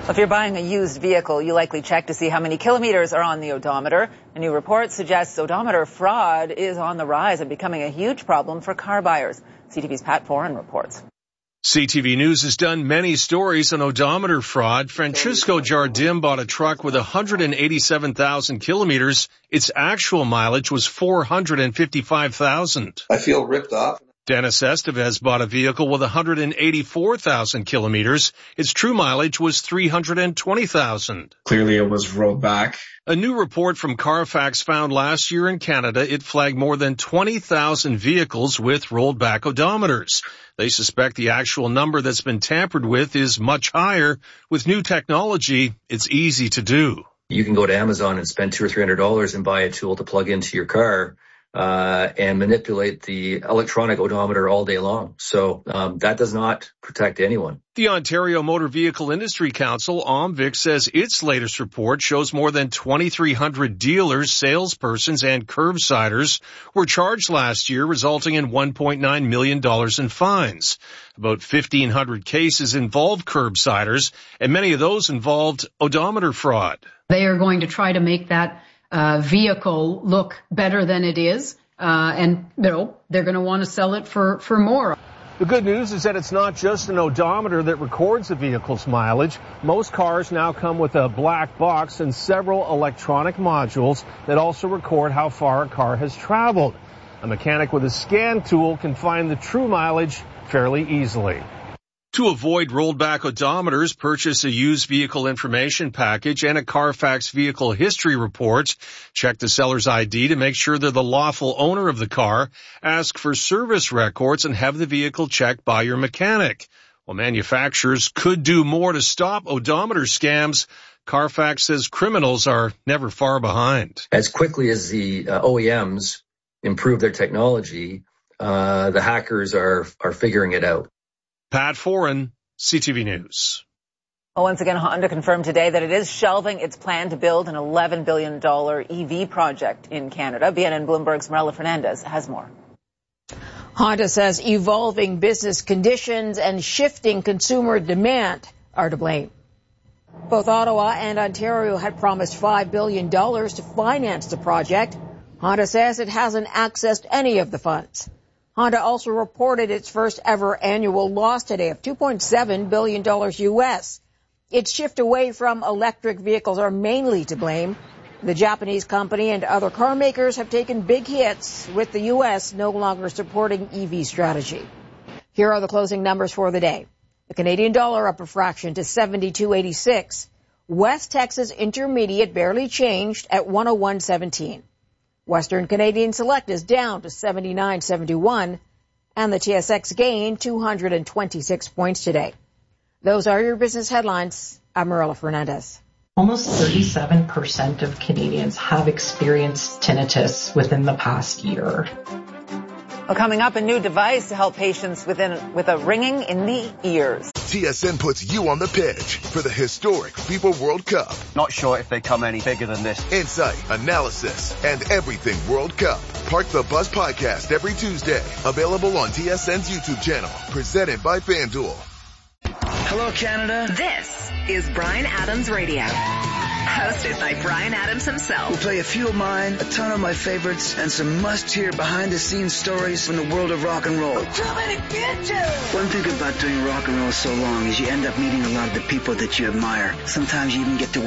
If you're buying a used vehicle, you likely check to see how many kilometers are on the odometer. A new report suggests odometer fraud is on the rise and becoming a huge problem for car buyers. CTV's Pat Foran reports. CTV News has done many stories on odometer fraud. Francisco Jardim bought a truck with 187,000 kilometers. Its actual mileage was 455,000. I feel ripped off. Dennis Estevez bought a vehicle with 184,000 kilometers. Its true mileage was 320,000. Clearly it was rolled back. A new report from Carfax found last year in Canada it flagged more than 20,000 vehicles with rolled back odometers. They suspect the actual number that's been tampered with is much higher. With new technology, it's easy to do. You can go to Amazon and spend $200 or $300 and buy a tool to plug into your car and manipulate the electronic odometer all day long. So that does not protect anyone. The Ontario Motor Vehicle Industry Council, OMVIC, says its latest report shows more than 2,300 dealers, salespersons, and curbsiders were charged last year, resulting in $1.9 million in fines. About 1,500 cases involved curbsiders, and many of those involved odometer fraud. They are going to try to make that vehicle look better than it is, and they're going to want to sell it for more. The good news is that it's not just an odometer that records a vehicle's mileage. Most cars now come with a black box and several electronic modules that also record how far a car has traveled. A mechanic with a scan tool can find the true mileage fairly easily. To avoid rolled back odometers, purchase a used vehicle information package and a Carfax vehicle history report. Check the seller's ID to make sure they're the lawful owner of the car. Ask for service records and have the vehicle checked by your mechanic. While manufacturers could do more to stop odometer scams, Carfax says criminals are never far behind. As quickly as the OEMs improve their technology, the hackers are figuring it out. Pat Foran, CTV News. Once again, Honda confirmed today that it is shelving its plan to build an $11 billion EV project in Canada. BNN Bloomberg's Marilla Fernandez has more. Honda says evolving business conditions and shifting consumer demand are to blame. Both Ottawa and Ontario had promised $5 billion to finance the project. Honda says it hasn't accessed any of the funds. Honda also reported its first ever annual loss today of $2.7 billion U.S. Its shift away from electric vehicles are mainly to blame. The Japanese company and other car makers have taken big hits, with the U.S. no longer supporting EV strategy. Here are the closing numbers for the day. The Canadian dollar up a fraction to 72.86. West Texas Intermediate barely changed at 101.17. Western Canadian Select is down to 79.71, and the TSX gained 226 points today. Those are your business headlines. I'm Marilla Fernandez. Almost 37% of Canadians have experienced tinnitus within the past year. Well, coming up, a new device to help patients with a ringing in the ears. TSN puts you on the pitch for the historic FIFA World Cup. Not sure if they come any bigger than this. Insight, analysis, and everything World Cup. Park the Bus podcast every Tuesday. Available on TSN's YouTube channel. Presented by FanDuel. Hello, Canada. This is Bryan Adams Radio. Hosted by Bryan Adams himself. We'll play a few of mine, a ton of my favorites, and some must-hear behind-the-scenes stories from the world of rock and roll. Too many bitches! One thing about doing rock and roll so long is you end up meeting a lot of the people that you admire. Sometimes you even get to